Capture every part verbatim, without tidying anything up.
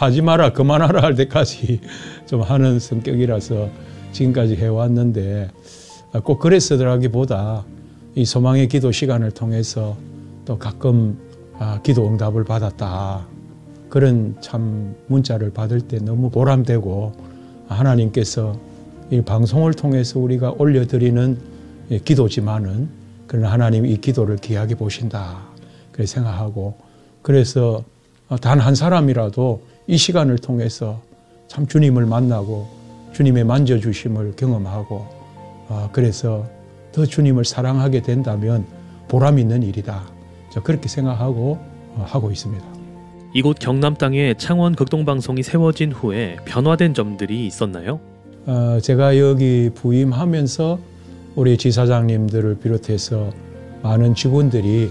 하지 마라, 그만하라 할 때까지 좀 하는 성격이라서 지금까지 해왔는데 꼭 그랬으라기보다 이 소망의 기도 시간을 통해서 또 가끔 아, 기도 응답을 받았다. 그런 참 문자를 받을 때 너무 보람되고 하나님께서 이 방송을 통해서 우리가 올려드리는 기도지만은 그러나 하나님이 이 기도를 귀하게 보신다. 그렇게 생각하고 그래서 단 한 사람이라도 이 시간을 통해서 참 주님을 만나고 주님의 만져주심을 경험하고 그래서 더 주님을 사랑하게 된다면 보람 있는 일이다. 그렇게 생각하고 하고 있습니다. 이곳 경남 땅에 창원 극동방송이 세워진 후에 변화된 점들이 있었나요? 어, 제가 여기 부임하면서 우리 지사장님들을 비롯해서 많은 직원들이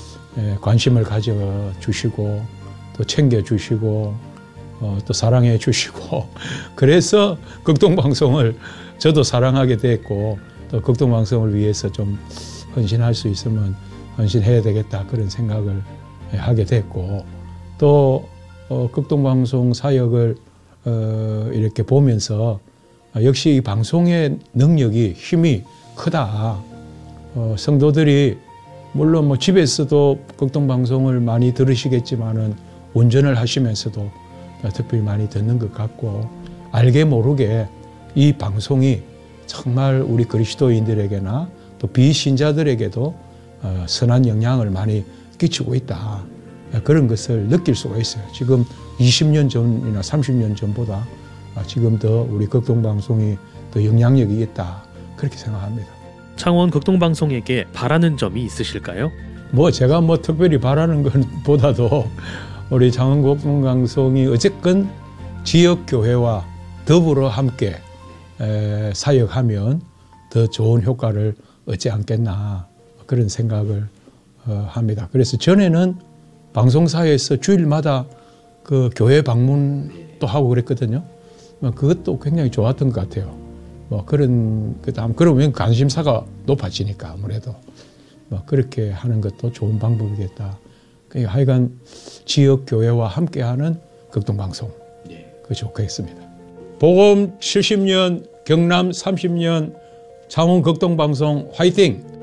관심을 가져주시고 또 챙겨주시고 어, 또 사랑해 주시고 그래서 극동방송을 저도 사랑하게 됐고 또 극동방송을 위해서 좀 헌신할 수 있으면 헌신해야 되겠다 그런 생각을 하게 됐고 또 어, 극동방송 사역을 어, 이렇게 보면서 역시 이 방송의 능력이 힘이 크다. 어, 성도들이 물론 뭐 집에서도 극동방송을 많이 들으시겠지만은 운전을 하시면서도 특별히 많이 듣는 것 같고 알게 모르게 이 방송이 정말 우리 그리스도인들에게나 또 비신자들에게도 어, 선한 영향을 많이 끼치고 있다. 그런 것을 느낄 수가 있어요. 지금 이십 년 전이나 삼십 년 전보다 지금 더 우리 극동방송이 더 영향력이 있다. 그렇게 생각합니다. 창원 극동방송에게 바라는 점이 있으실까요? 뭐 제가 뭐 특별히 바라는 것보다도 우리 창원 극동방송이 어쨌건 지역교회와 더불어 함께 에, 사역하면 더 좋은 효과를 얻지 않겠나 그런 생각을 어, 합니다. 그래서 전에는 방송사에서 주일마다 그 교회 방문도 하고 그랬거든요. 그것도 굉장히 좋았던 것 같아요. 뭐 그런 그다음 그러면 관심사가 높아지니까 아무래도 뭐 그렇게 하는 것도 좋은 방법이겠다. 그러니까 하여간 지역 교회와 함께하는 극동방송 그 좋겠습니다. 복음 칠십 년, 경남 삼십 년, 창원 극동방송 화이팅!